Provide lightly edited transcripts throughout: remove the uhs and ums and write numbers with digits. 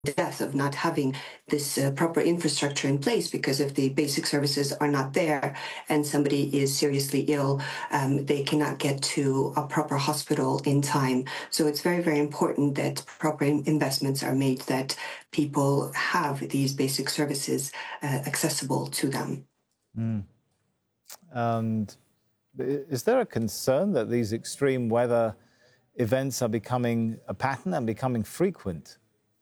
death of not having this proper infrastructure in place, because if the basic services are not there and somebody is seriously ill, they cannot get to a proper hospital in time. So it's very, very important that proper investments are made, that people have these basic services accessible to them. And is there a concern that these extreme weather events are becoming a pattern and becoming frequent?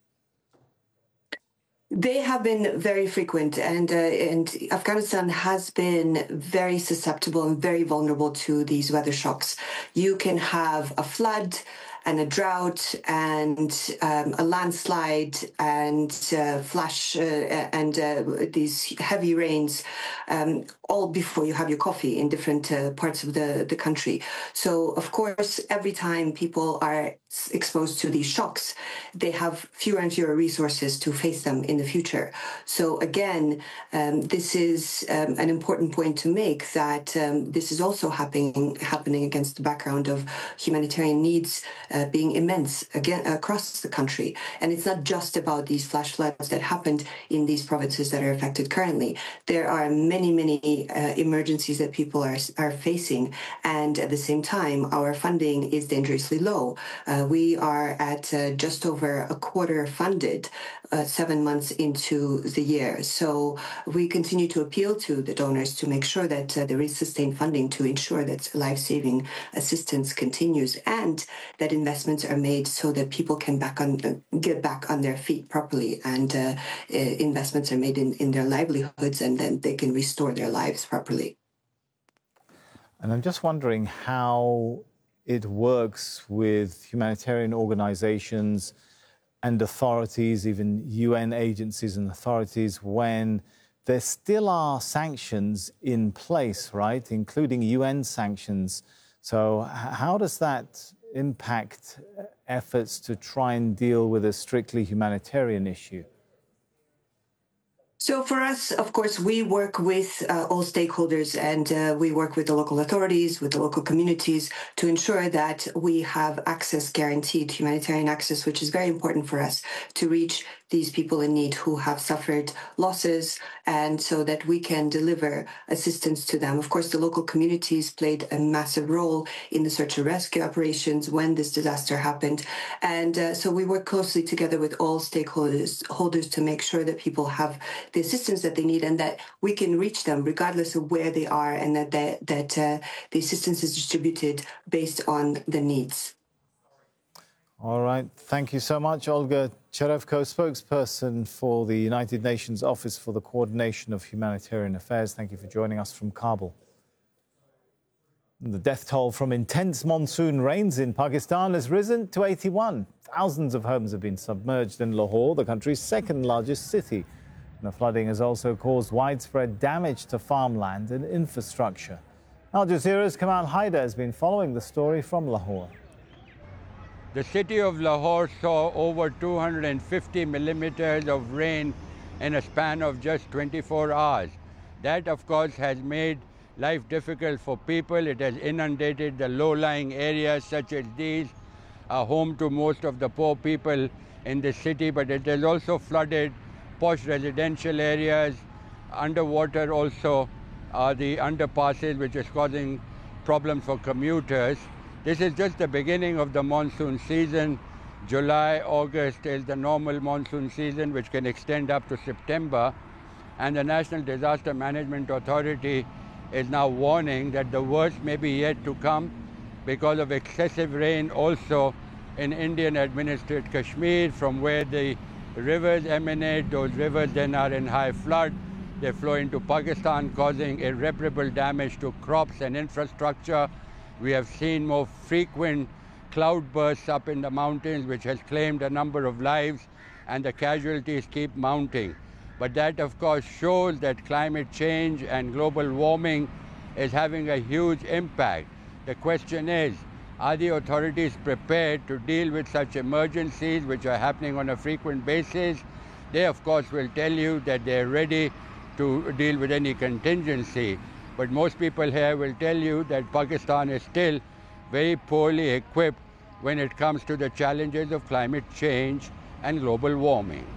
They have been very frequent, and Afghanistan has been very susceptible and very vulnerable to these weather shocks. You can have a flood and a drought and a landslide and flash and these heavy rains all before you have your coffee in different parts of the country. So, of course, every time people are exposed to these shocks, they have fewer and fewer resources to face them in the future. So, again, this is an important point to make, that this is also happening against the background of humanitarian needs being immense again across the country. And it's not just about these flash floods that happened in these provinces that are affected currently. There are many, many emergencies that people are facing, and at the same time, our funding is dangerously low. We are at just over a quarter funded 7 months into the year. So we continue to appeal to the donors to make sure that there is sustained funding to ensure that life-saving assistance continues, and that investments are made so that people can get back on their feet properly, and investments are made in their livelihoods, and then they can restore their lives properly. And I'm just wondering how it works with humanitarian organizations and authorities, even UN agencies and authorities, when there still are sanctions in place, right, including UN sanctions. So how does that impact efforts to try and deal with a strictly humanitarian issue? So for us, of course, we work with all stakeholders, and we work with the local authorities, with the local communities, to ensure that we have access guaranteed, humanitarian access, which is very important for us to reach these people in need who have suffered losses, and so that we can deliver assistance to them. Of course, the local communities played a massive role in the search and rescue operations when this disaster happened. And so we work closely together with all stakeholders to make sure that people have the assistance that they need, and that we can reach them regardless of where they are, and that the assistance is distributed based on the needs. All right. Thank you so much, Olga Cherevko, spokesperson for the United Nations Office for the Coordination of Humanitarian Affairs. Thank you for joining us from Kabul. The death toll from intense monsoon rains in Pakistan has risen to 81. Thousands of homes have been submerged in Lahore, the country's second largest city. And the flooding has also caused widespread damage to farmland and infrastructure. Al Jazeera's Kamal Haider has been following the story from Lahore. The city of Lahore saw over 250 millimeters of rain in a span of just 24 hours. That, of course, has made life difficult for people. It has inundated the low-lying areas such as these, home to most of the poor people in the city, but it has also flooded posh residential areas, underwater also the underpasses, which is causing problems for commuters. This is just the beginning of the monsoon season. July, August is the normal monsoon season, which can extend up to September. And the National Disaster Management Authority is now warning that the worst may be yet to come because of excessive rain also in Indian administered Kashmir, from where the rivers emanate. Those rivers then are in high flood. They flow into Pakistan, causing irreparable damage to crops and infrastructure. We have seen more frequent cloud bursts up in the mountains, which has claimed a number of lives, and the casualties keep mounting. But that, of course, shows that climate change and global warming is having a huge impact. The question is, are the authorities prepared to deal with such emergencies, which are happening on a frequent basis? They, of course, will tell you that they're ready to deal with any contingency. But most people here will tell you that Pakistan is still very poorly equipped when it comes to the challenges of climate change and global warming.